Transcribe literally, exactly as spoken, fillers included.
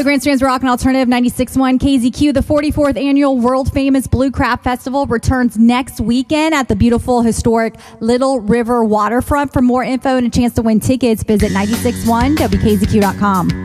The Grandstand's Rock and Alternative ninety-six point one K Z Q. The forty-fourth annual world famous Blue Crab Festival returns next weekend at the beautiful historic Little River Waterfront. For more info and a chance to win tickets, visit nine six one W K Z Q dot com.